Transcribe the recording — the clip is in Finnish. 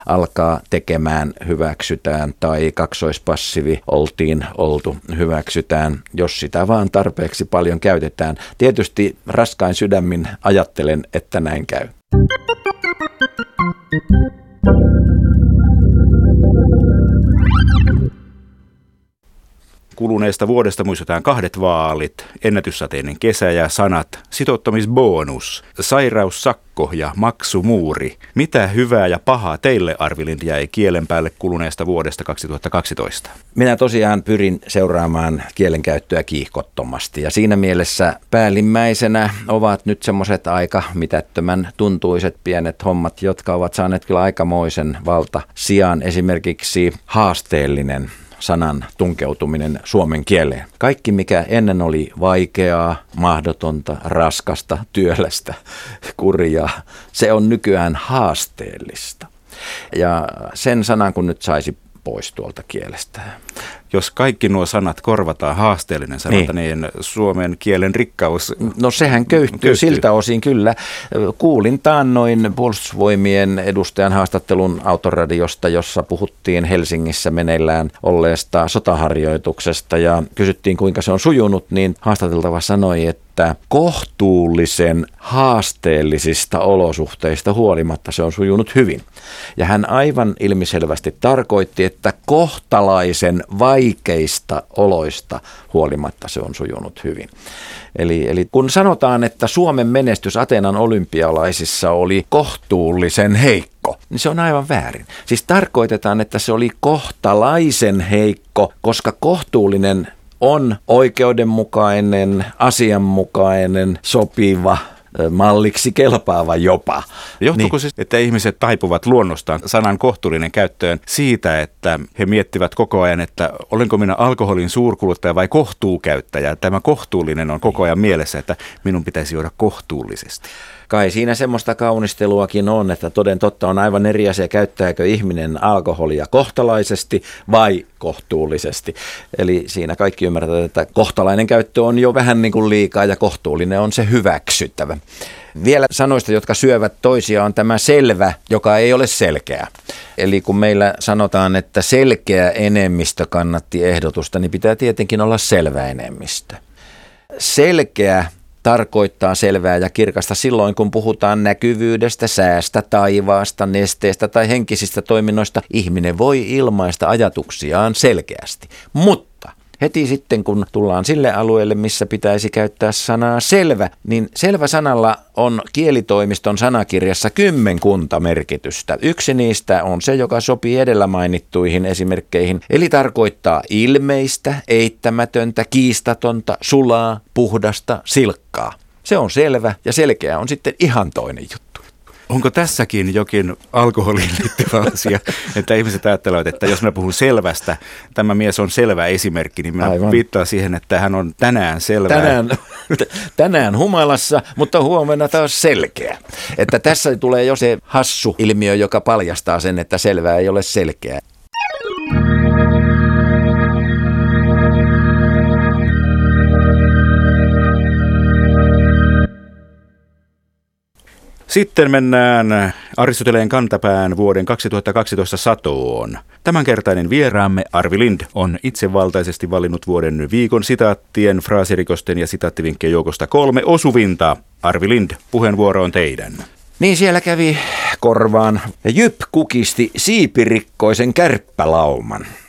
alkaa tekemään hyväksytään tai kaksoispassiivi oltiin oltu hyväksytään, jos sitä vaan tarpeeksi paljon käytetään. Tietysti raskain sydämin ajattelen, että näin käy. Kuluneesta vuodesta muistetaan 2 vaalit, ennätyssateinen kesä ja sanat sitouttamisbonus, sairaussakko ja maksumuuri. Mitä hyvää ja pahaa teille, Arvi Lind, jäi kielen päälle kuluneesta vuodesta 2012? Minä tosiaan pyrin seuraamaan kielenkäyttöä kiihkottomasti ja siinä mielessä päällimmäisenä ovat nyt semmoiset aika mitättömän tuntuiset pienet hommat, jotka ovat saaneet kyllä aikamoisen valta sijaan, esimerkiksi haasteellinen sanan tunkeutuminen suomen kieleen. Kaikki, mikä ennen oli vaikeaa, mahdotonta, raskasta, työlästä, kurjaa, se on nykyään haasteellista. Ja sen sanan kun nyt saisi pois tuolta kielestä. Jos kaikki nuo sanat korvataan haasteellinen sanalta, niin suomen kielen rikkaus... No sehän köyhtyy siltä osin kyllä. Kuulin taannoin Puolustusvoimien edustajan haastattelun Autoradiosta, jossa puhuttiin Helsingissä meneillään olleesta sotaharjoituksesta ja kysyttiin kuinka se on sujunut, niin haastateltava sanoi, että kohtuullisen haasteellisista olosuhteista huolimatta se on sujunut hyvin. Ja hän aivan ilmiselvästi tarkoitti, että kohtalaisen vaikeista oloista huolimatta se on sujunut hyvin. Eli kun sanotaan, että Suomen menestys Ateenan olympialaisissa oli kohtuullisen heikko, niin se on aivan väärin. Siis tarkoitetaan, että se oli kohtalaisen heikko, koska kohtuullinen on oikeudenmukainen, asianmukainen, sopiva, malliksi kelpaava jopa. Johtuuko siis, että ihmiset taipuvat luonnostaan sanan kohtuullinen käyttöön siitä, että he miettivät koko ajan, että olenko minä alkoholin suurkuluttaja vai kohtuukäyttäjä? Tämä kohtuullinen on koko ajan mielessä, että minun pitäisi juoda kohtuullisesti. Kai siinä semmoista kaunisteluakin on, että toden totta on aivan eri asia, käyttääkö ihminen alkoholia kohtalaisesti vai kohtuullisesti. Eli siinä kaikki ymmärtävät, että kohtalainen käyttö on jo vähän niin kuin liikaa ja kohtuullinen on se hyväksyttävä. Vielä sanoista, jotka syövät toisia, on tämä selvä, joka ei ole selkeä. Eli kun meillä sanotaan, että selkeä enemmistö kannatti ehdotusta, niin pitää tietenkin olla selvä enemmistö. Selkeä tarkoittaa selvää ja kirkasta silloin, kun puhutaan näkyvyydestä, säästä, taivaasta, nesteestä tai henkisistä toiminnoista. Ihminen voi ilmaista ajatuksiaan selkeästi, mutta heti sitten, kun tullaan sille alueelle, missä pitäisi käyttää sanaa selvä, niin selvä sanalla on kielitoimiston sanakirjassa 10 merkitystä. Yksi niistä on se, joka sopii edellä mainittuihin esimerkkeihin, eli tarkoittaa ilmeistä, eittämätöntä, kiistatonta, sulaa, puhdasta, silkkaa. Se on selvä ja selkeä on sitten ihan toinen juttu. Onko tässäkin jokin alkoholiin liittyvä asia, että ihmiset ajattelevat, että jos minä puhun selvästä, tämä mies on selvä esimerkki, niin minä viittaan siihen, että hän on tänään selvä. Tänään humalassa, mutta huomenna taas selkeä. Että tässä tulee jo se hassu ilmiö, joka paljastaa sen, että selvää ei ole selkeää. Sitten mennään Aristoteleen kantapään vuoden 2012 satoon. Tämänkertainen vieraamme Arvi Lind on itsevaltaisesti valinnut vuoden viikon sitaattien, fraasirikosten ja sitaattivinkkien joukosta 3 osuvinta. Arvi Lind, puheenvuoro on teidän. Niin siellä kävi korvaan. Jyp kukisti siipirikkoisen kärppälauman.